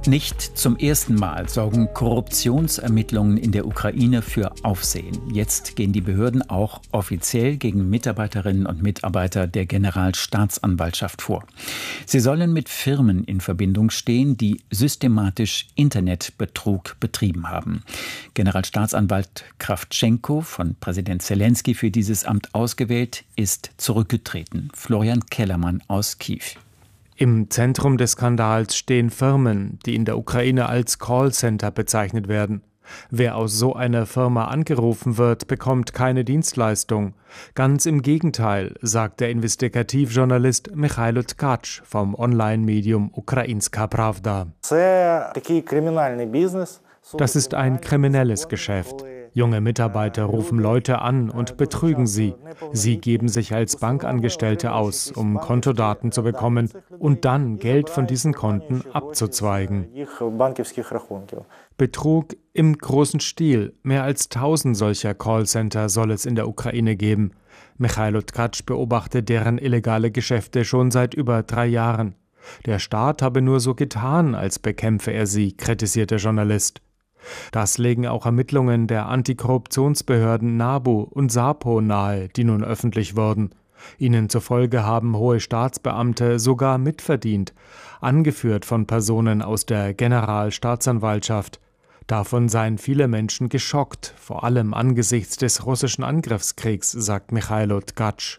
Nicht zum ersten Mal sorgen Korruptionsermittlungen in der Ukraine für Aufsehen. Jetzt gehen die Behörden auch offiziell gegen Mitarbeiterinnen und Mitarbeiter der Generalstaatsanwaltschaft vor. Sie sollen mit Firmen in Verbindung stehen, die systematisch Internetbetrug betrieben haben. Generalstaatsanwalt Krawtschenko, von Präsident Zelensky für dieses Amt ausgewählt, ist zurückgetreten. Florian Kellermann aus Kiew. Im Zentrum des Skandals stehen Firmen, die in der Ukraine als Callcenter bezeichnet werden. Wer aus so einer Firma angerufen wird, bekommt keine Dienstleistung. Ganz im Gegenteil, sagt der Investigativjournalist Michailo Tkacz vom Online-Medium Ukrainska Pravda. Das ist ein kriminelles Geschäft. Junge Mitarbeiter rufen Leute an und betrügen sie. Sie geben sich als Bankangestellte aus, um Kontodaten zu bekommen und dann Geld von diesen Konten abzuzweigen. Betrug im großen Stil. Mehr als 1000 solcher Callcenter soll es in der Ukraine geben. Michailo Tkacz beobachtet deren illegale Geschäfte schon seit über 3 Jahren. Der Staat habe nur so getan, als bekämpfe er sie, kritisiert der Journalist. Das legen auch Ermittlungen der Antikorruptionsbehörden NABU und SAPO nahe, die nun öffentlich wurden. Ihnen zufolge haben hohe Staatsbeamte sogar mitverdient, angeführt von Personen aus der Generalstaatsanwaltschaft. Davon seien viele Menschen geschockt, vor allem angesichts des russischen Angriffskriegs, sagt Michailo Tkacz.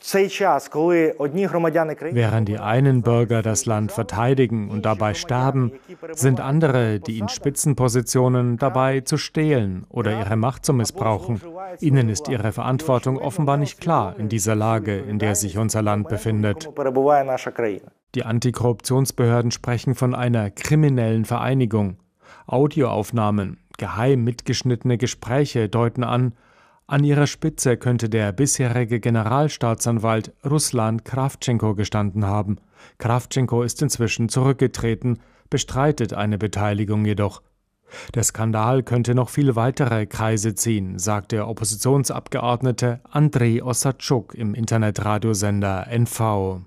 Während die einen Bürger das Land verteidigen und dabei sterben, sind andere, die in Spitzenpositionen dabei zu stehlen oder ihre Macht zu missbrauchen. Ihnen ist ihre Verantwortung offenbar nicht klar in dieser Lage, in der sich unser Land befindet. Die Antikorruptionsbehörden sprechen von einer kriminellen Vereinigung. Audioaufnahmen, geheim mitgeschnittene Gespräche deuten an ihrer Spitze könnte der bisherige Generalstaatsanwalt Ruslan Krawtschenko gestanden haben. Krawtschenko ist inzwischen zurückgetreten, bestreitet eine Beteiligung jedoch. Der Skandal könnte noch viel weitere Kreise ziehen, sagt der Oppositionsabgeordnete Andrei Ossadchuk im Internetradiosender NV.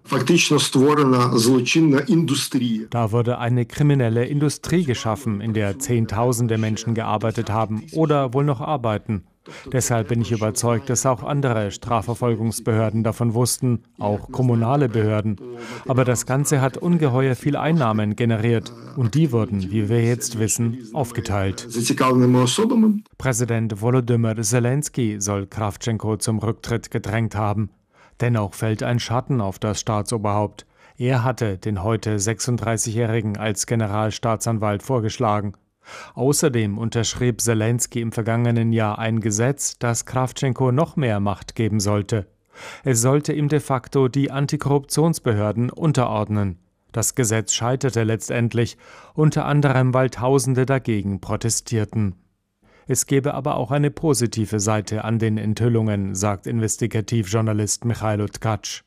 Da wurde eine kriminelle Industrie geschaffen, in der Zehntausende Menschen gearbeitet haben oder wohl noch arbeiten. Deshalb bin ich überzeugt, dass auch andere Strafverfolgungsbehörden davon wussten, auch kommunale Behörden. Aber das Ganze hat ungeheuer viel Einnahmen generiert und die wurden, wie wir jetzt wissen, aufgeteilt. Präsident Volodymyr Zelensky soll Krawtschenko zum Rücktritt gedrängt haben. Dennoch fällt ein Schatten auf das Staatsoberhaupt. Er hatte den heute 36-Jährigen als Generalstaatsanwalt vorgeschlagen. Außerdem unterschrieb Zelensky im vergangenen Jahr ein Gesetz, das Krawtschenko noch mehr Macht geben sollte. Es sollte ihm de facto die Antikorruptionsbehörden unterordnen. Das Gesetz scheiterte letztendlich, unter anderem, weil Tausende dagegen protestierten. Es gebe aber auch eine positive Seite an den Enthüllungen, sagt Investigativjournalist Michailo Tkacz.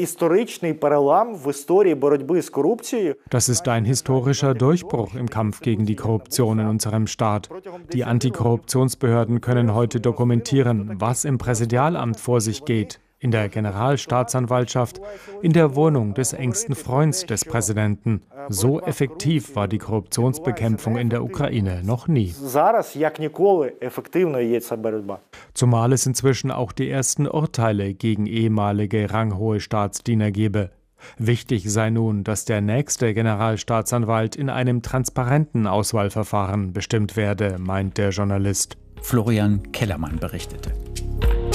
Das ist ein historischer Durchbruch im Kampf gegen die Korruption in unserem Staat. Die Antikorruptionsbehörden können heute dokumentieren, was im Präsidialamt vor sich geht, in der Generalstaatsanwaltschaft, in der Wohnung des engsten Freunds des Präsidenten. So effektiv war die Korruptionsbekämpfung in der Ukraine noch nie. Zumal es inzwischen auch die ersten Urteile gegen ehemalige ranghohe Staatsdiener gebe. Wichtig sei nun, dass der nächste Generalstaatsanwalt in einem transparenten Auswahlverfahren bestimmt werde, meint der Journalist. Florian Kellermann berichtete.